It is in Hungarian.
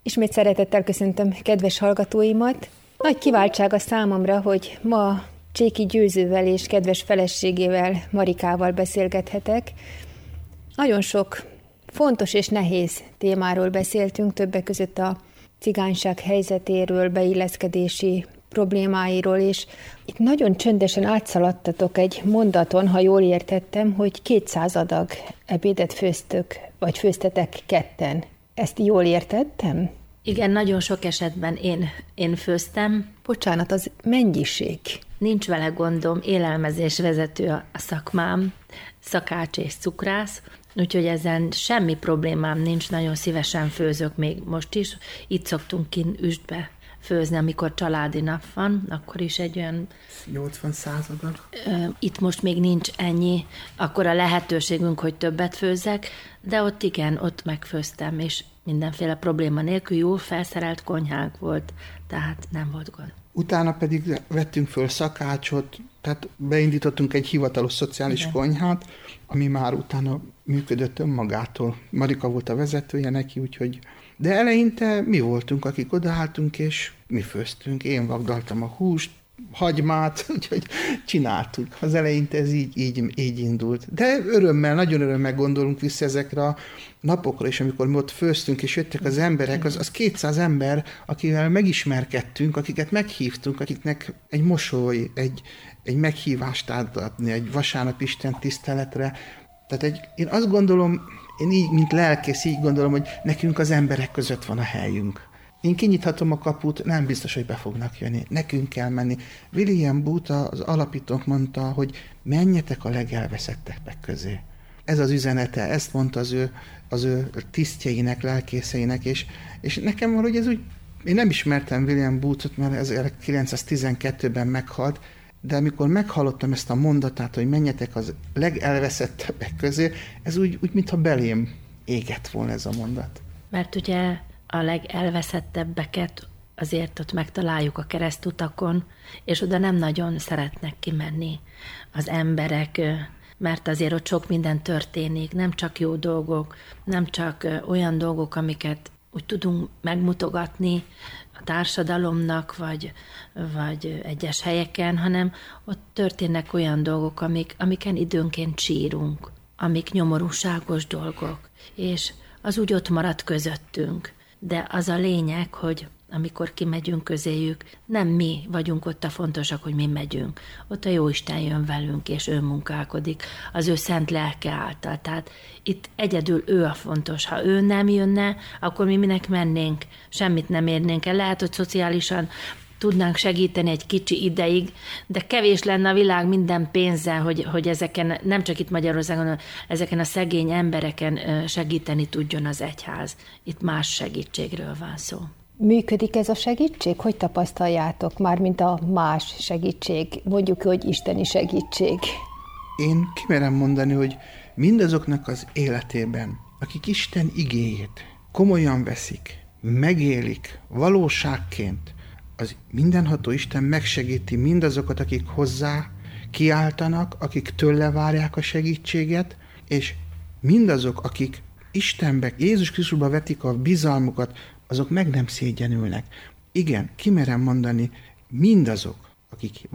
Ismét szeretettel köszöntöm kedves hallgatóimat. Nagy kiváltság a számomra, hogy ma Cséki Győzővel és kedves feleségével, Marikával beszélgethetek. Nagyon sok fontos és nehéz témáról beszéltünk, többek között a cigányság helyzetéről, beilleszkedési problémáiról, és itt nagyon csöndesen átszaladtatok egy mondaton, ha jól értettem, hogy 200 adag ebédet főztök, vagy főztetek ketten. Ezt jól értettem? Igen, nagyon sok esetben én főztem. Bocsánat, az mennyiség. Nincs vele gondom, élelmezésvezető a szakmám, szakács és cukrász, úgyhogy ezen semmi problémám nincs, nagyon szívesen főzök még most is. Itt szoktunk kint üstbe főzni, amikor családi nap van, akkor is egy olyan 80-100 adag. Itt most még nincs ennyi, akkor a lehetőségünk, hogy többet főzzek, de ott igen, ott megfőztem, és mindenféle probléma nélkül jól felszerelt konyhánk volt, tehát nem volt gond. Utána pedig vettünk föl szakácsot, tehát beindítottunk egy hivatalos szociális konyhát, ami már utána működött önmagától. Marika volt a vezetője neki, úgyhogy... De eleinte mi voltunk, akik odaálltunk, és mi főztünk. Én vagdaltam a húst, hagymát, úgyhogy csináltuk. Az eleinte ez így indult. De nagyon örömmel gondolunk vissza ezekre a napokra is, amikor mi ott főztünk, és jöttek az emberek, az 200 ember, akivel megismerkedtünk, akiket meghívtunk, akiknek egy mosoly, egy meghívást átadni, egy vasárnap Isten tiszteletre. Tehát én azt gondolom, én így, mint lelkész, így gondolom, hogy nekünk az emberek között van a helyünk. Én kinyithatom a kaput, nem biztos, hogy be fognak jönni. Nekünk kell menni. William Booth, az alapítónk mondta, hogy menjetek a legelveszettebbek közé. Ez az üzenete, ezt mondta az ő tisztjeinek, lelkészeinek, és nekem valahogy ez úgy, én nem ismertem William Boothot, mert 1912-ben meghalt, de amikor meghallottam ezt a mondatát, hogy menjetek az legelveszettebbek közé, ez úgy mintha belém égett volna ez a mondat. Mert ugye a legelveszettebbeket azért ott megtaláljuk a keresztutakon, és oda nem nagyon szeretnek kimenni az emberek, mert azért ott sok minden történik, nem csak jó dolgok, nem csak olyan dolgok, amiket úgy tudunk megmutogatni a társadalomnak, vagy egyes helyeken, hanem ott történnek olyan dolgok, amiken időnként sírunk, amik nyomorúságos dolgok, és az úgy ott marad közöttünk. De az a lényeg, hogy amikor kimegyünk közéjük, nem mi vagyunk ott a fontosak, hogy mi megyünk. Ott a Jóisten jön velünk, és ő munkálkodik az ő szent lelke által. Tehát itt egyedül ő a fontos. Ha ő nem jönne, akkor mi minek mennénk, semmit nem érnénk el. Lehet, hogy szociálisan tudnánk segíteni egy kicsi ideig, de kevés lenne a világ minden pénzzel, hogy ezeken, nem csak itt Magyarországon, hanem ezeken a szegény embereken segíteni tudjon az egyház. Itt más segítségről van szó. Működik ez a segítség? Hogy tapasztaljátok? Mármint a más segítség, mondjuk, hogy isteni segítség. Én kimerem mondani, hogy mindazoknak az életében, akik Isten igéjét komolyan veszik, megélik valóságként, az mindenható Isten megsegíti mindazokat, akik hozzá kiáltanak, akik tőle várják a segítséget, és mindazok, akik Istenbe, Jézus Krisztusba vetik a bizalmukat, azok meg nem szégyenülnek. Igen, kimerem mondani, mindazok, akik